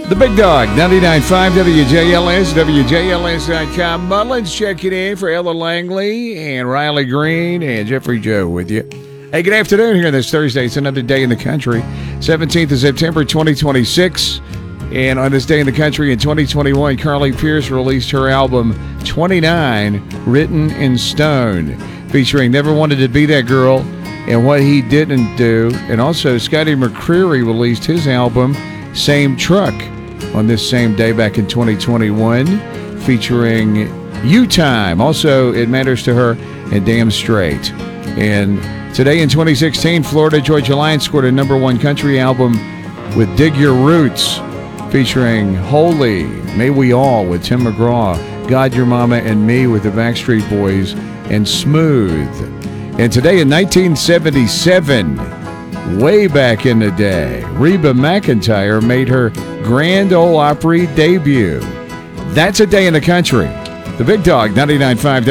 The Big Dog, 99.5 WJLS, WJLS.com. Mullins checking in for Ella Langley and Riley Green and Jeffrey Joe with you. Hey, good afternoon here this Thursday. It's another day in the country, 17th of September, 2026. And on this day in the country in 2021, Carly Pearce released her album 29, Written in Stone, featuring Never Wanted to Be That Girl and What He Didn't Do. And also, Scotty McCreery released his album, Same Truck, on this same day back in 2021, featuring You Time. Also, It Matters to Her and Damn Straight. And today in 2016, Florida Georgia Line scored a #1 country album with Dig Your Roots, featuring Holy, May We All with Tim McGraw, God, Your Mama, and Me with the Backstreet Boys, and Smooth. And today in 1977, way back in the day, Reba McEntire made her Grand Ole Opry debut. That's a day in the country. The Big Dog, 99.5